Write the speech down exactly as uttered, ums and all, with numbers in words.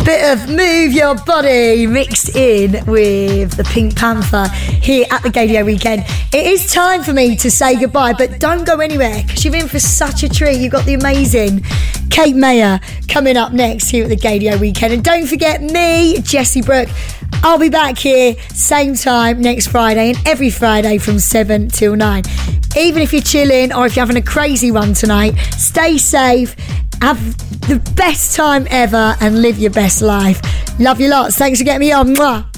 bit of Move Your Body mixed in with the Pink Panther here at the Gaydio Weekend. It is time for me to say goodbye, but don't go anywhere because you're in for such a treat. You've got the amazing Kate Mayer coming up next here at the Gaydio Weekend. And don't forget me, Jessie Brooke. I'll be back here same time next Friday and every Friday from seven till nine. Even if you're chilling or if you're having a crazy one tonight, stay safe, have the best time ever and live your best life. Love you lots. Thanks for getting me on. Mwah.